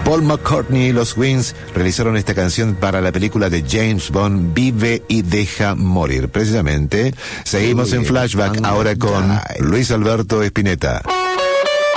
Paul McCartney y los Wings realizaron esta canción para la película de James Bond, Vive y Deja Morir. Precisamente, seguimos en Flashback ahora con Luis Alberto Spinetta.